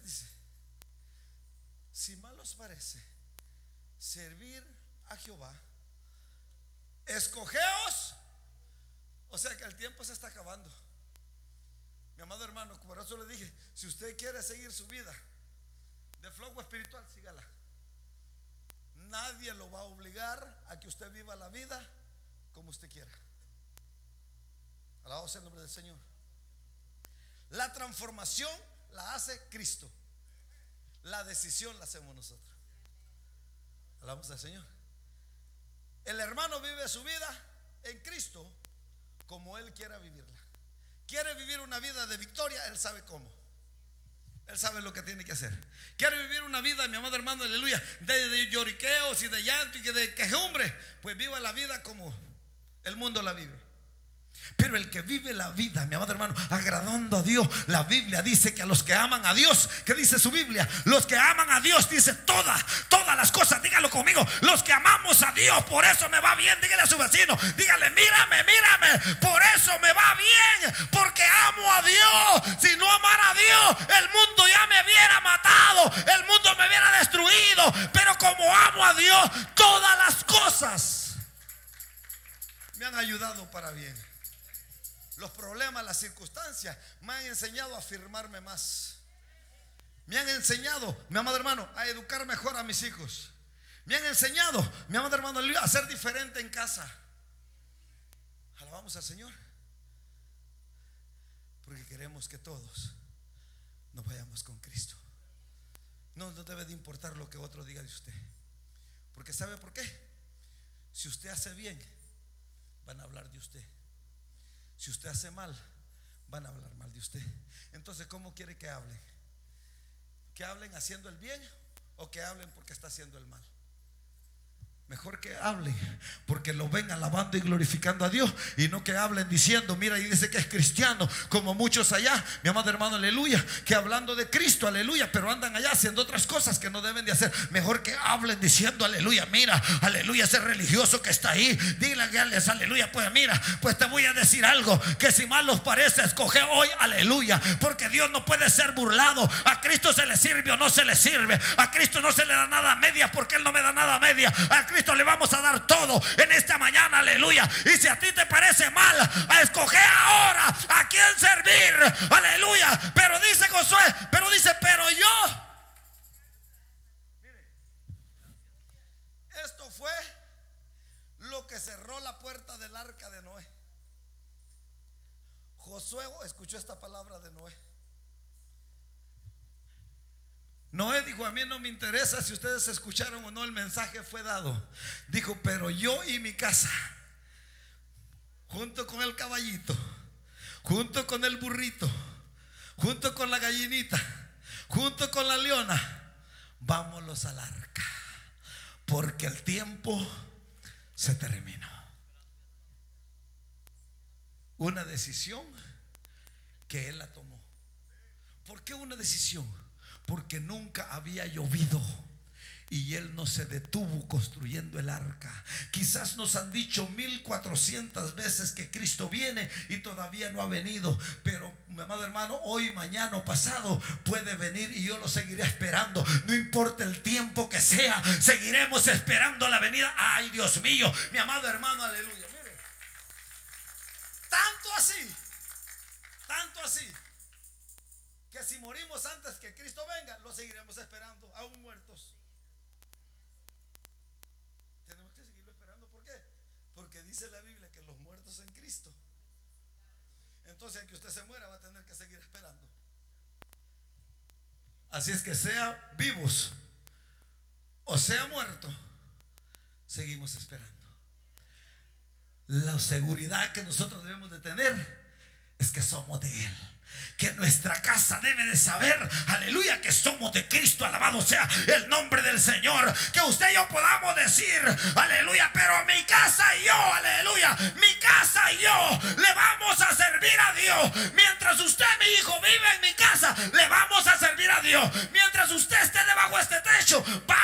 dice: si mal os parece servir a Jehová, escogeos. O sea que el tiempo se está acabando, mi amado hermano. Por eso le dije, si usted quiere seguir su vida de flojo espiritual, sígala. Nadie lo va a obligar a que usted viva la vida como usted quiera. Alabado sea el nombre del Señor. La transformación la hace Cristo, la decisión la hacemos nosotros. Alabamos al Señor. El hermano vive su vida en Cristo como él quiera vivirla. Quiere vivir una vida de victoria, él sabe cómo. Él sabe lo que tiene que hacer. Quiere vivir una vida, mi amado hermano, aleluya, de lloriqueos y de llanto y de quejumbre, pues viva la vida como el mundo la vive. Pero el que vive la vida, mi amado hermano, agradando a Dios, la Biblia dice que a los que aman a Dios, ¿qué dice su Biblia? Los que aman a Dios, dice todas las cosas, dígalo conmigo, los que amamos a Dios, por eso me va bien. Dígale a su vecino, dígale: mírame, por eso me va bien, porque amo a Dios. Si no amara a Dios, el mundo ya me hubiera matado, el mundo me hubiera destruido. Pero como amo a Dios, todas las cosas me han ayudado para bien. Los problemas, las circunstancias me han enseñado a afirmarme más. Me han enseñado, mi amado hermano, a educar mejor a mis hijos. Me han enseñado, mi amado hermano, a ser diferente en casa. Alabamos al Señor, porque queremos que todos nos vayamos con Cristo. No debe de importar lo que otro diga de usted, porque ¿sabe por qué? Si usted hace bien, van a hablar de usted. Si usted hace mal, van a hablar mal de usted. Entonces, ¿cómo quiere que hablen? ¿Que hablen haciendo el bien o que hablen porque está haciendo el mal? Mejor que hablen porque lo ven alabando y glorificando a Dios, y no que hablen diciendo: mira, y dice que es cristiano, como muchos allá, mi amado hermano, aleluya, que hablando de Cristo, aleluya, pero andan allá haciendo otras cosas que no deben de hacer. Mejor que hablen diciendo: aleluya, mira, aleluya, ese religioso que está ahí, dile que les, aleluya, pues mira, pues te voy a decir algo, que si mal os parece, escoge hoy, aleluya, porque Dios no puede ser burlado. A Cristo se le sirve o no se le sirve. A Cristo no se le da nada a medias, porque Él no me da nada a medias. A Cristo le vamos a dar todo en esta mañana, aleluya. Y si a ti te parece mal, a escoger ahora a quién servir, aleluya. Pero dice Josué, pero yo, mire, esto fue lo que cerró la puerta del arca de Noé. Josué escuchó esta palabra de Noé. Noé dijo: a mí no me interesa si ustedes escucharon o no, el mensaje fue dado. Dijo: pero yo y mi casa, junto con el caballito, junto con el burrito, junto con la gallinita, junto con la leona, vámonos al arca, porque el tiempo se terminó. Una decisión que él la tomó. ¿Por qué una decisión? Porque nunca había llovido y él no se detuvo construyendo el arca. Quizás nos han dicho 1400 veces que Cristo viene y todavía no ha venido, pero mi amado hermano, hoy, mañana o pasado puede venir y yo lo seguiré esperando. No importa el tiempo que sea, seguiremos esperando la venida. Ay, Dios mío, mi amado hermano, aleluya. Mire, tanto así que si morimos antes que Cristo venga, lo seguiremos esperando, aún muertos. Tenemos que seguirlo esperando. ¿Por qué? Porque dice la Biblia que los muertos en Cristo. Entonces, el que usted se muera va a tener que seguir esperando. Así es que, sea vivos o sea muerto, seguimos esperando. La seguridad que nosotros debemos de tener es que somos de Él, que nuestra casa debe de saber, aleluya, que somos de Cristo. Alabado sea el nombre del Señor. Que usted y yo podamos decir, aleluya, pero mi casa y yo, aleluya, mi casa y yo le vamos a servir a Dios. Mientras usted, mi hijo, vive en mi casa, le vamos a servir a Dios. Mientras usted esté debajo de este techo, va